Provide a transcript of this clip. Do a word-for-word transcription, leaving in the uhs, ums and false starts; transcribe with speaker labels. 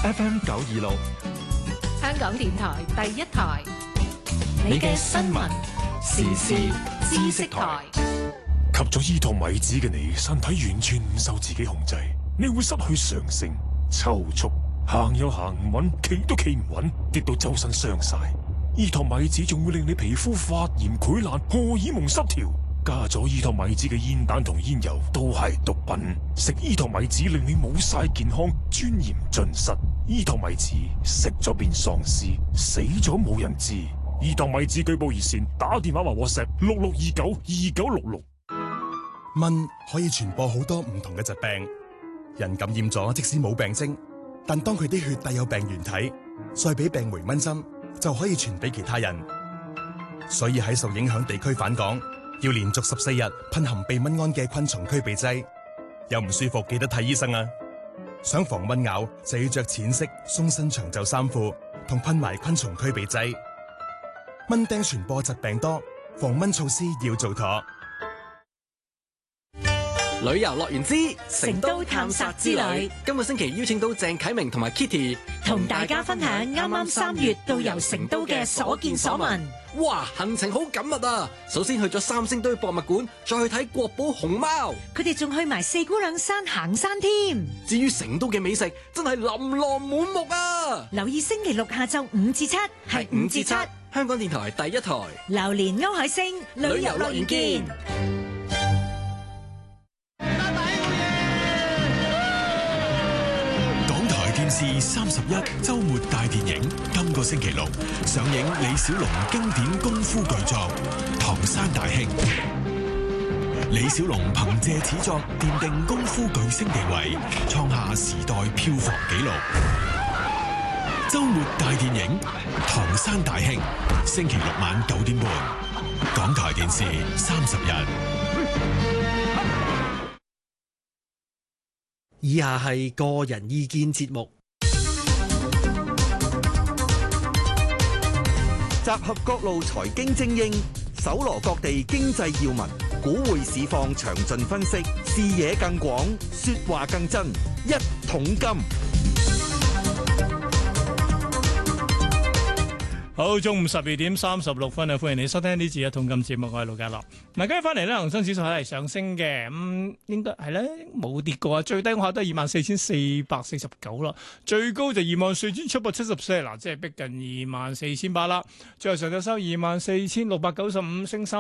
Speaker 1: F M 九二六，
Speaker 2: 香港電台第一台，你嘅新聞時事知識台。
Speaker 3: 吸咗伊托米子嘅你，身體完全唔受自己控制，你會失去上升、抽搐，行又行唔穩，企都企唔穩，跌到周身傷晒。伊托米子仲會令你皮膚發炎、潰爛、荷爾蒙失調。加咗伊托米子嘅煙彈同煙油都係毒品，食伊托米子令你冇晒健康，尊嚴盡失。伊托米子食咗變喪屍，死咗冇人知。伊托米子舉報熱線，打電話或 WhatsApp 六六二九二九六六。
Speaker 4: 蚊可以傳播好多唔同嘅疾病，人感染咗即使冇病徵，但當佢啲血帶有病原體，再俾病媒蚊針，就可以傳俾其他人。所以喺受影響地區返港，要連續十四日噴含避蚊胺嘅昆蟲驅鼻劑。有唔舒服記得睇醫生啊！想防蚊咬就要着淺色鬆身長袖衫褲，同噴埋昆蟲驅鼻劑。蚊叮傳播疾病多，防蚊措施要做妥。
Speaker 5: 旅遊樂園之成都探索之旅，今個星期邀請到鄭啟明同埋 Kitty，
Speaker 2: 同大家分享啱啱三月到遊成都嘅所見所聞。
Speaker 5: 哇，行程好緊密啊！首先去咗三星堆博物館，再去睇國寶熊貓。
Speaker 2: 佢哋仲去埋四姑娘山行山添。
Speaker 5: 至於成都嘅美食，真係琳琅滿目啊！
Speaker 2: 留意星期六下晝五至七，係五至七，
Speaker 5: 香港電台第一台。
Speaker 2: 榴蓮歐海星旅遊樂園見。
Speaker 6: 電視三十一周末大電影，今個星期六上映李小龍經典功夫巨作《唐山大兄》。李小龍憑借此作奠定功夫巨星地位，創下時代票房紀錄。周末大電影《唐山大兄》，星期六晚九點半，港台電視三十一。
Speaker 7: 以下係個人意見節目，
Speaker 8: 集合各路財經精英，搜羅各地經濟要聞，股匯市況詳盡分析，視野更廣，說話更真。一桶金。
Speaker 9: 好，中午十二點三十六分啊！歡迎你收聽呢次嘅《一桶金》節目，我係盧家樂。嗱，今日翻嚟咧，恒生指數係上升嘅，咁、嗯、應該係咧冇跌過啊！最低我下都係二萬四千四百四十九啦，最高就二萬四千七百七十四，嗱，即係逼近二萬四千八啦。最後上晝收二萬四千六百九十五，升三。